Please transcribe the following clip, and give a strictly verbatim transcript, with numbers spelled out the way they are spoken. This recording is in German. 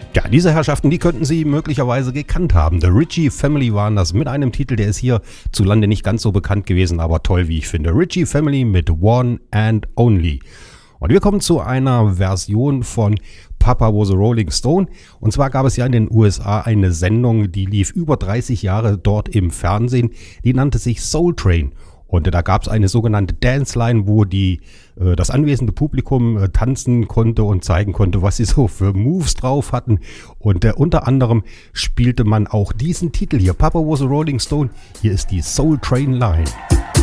Ja, diese Herrschaften, die könnten Sie möglicherweise gekannt haben. The Ritchie Family waren das mit einem Titel, der ist hierzulande nicht ganz so bekannt gewesen, aber toll, wie ich finde. Ritchie Family mit One and Only. Und wir kommen zu einer Version von Papa Was a Rolling Stone. Und zwar gab es ja in den U S A eine Sendung, die lief über dreißig Jahre dort im Fernsehen. Die nannte sich Soul Train. Und da gab es eine sogenannte Dance-Line, wo die, äh, das anwesende Publikum äh, tanzen konnte und zeigen konnte, was sie so für Moves drauf hatten. Und äh, unter anderem spielte man auch diesen Titel hier, Papa Was a Rolling Stone. Hier ist die Soul Train Line.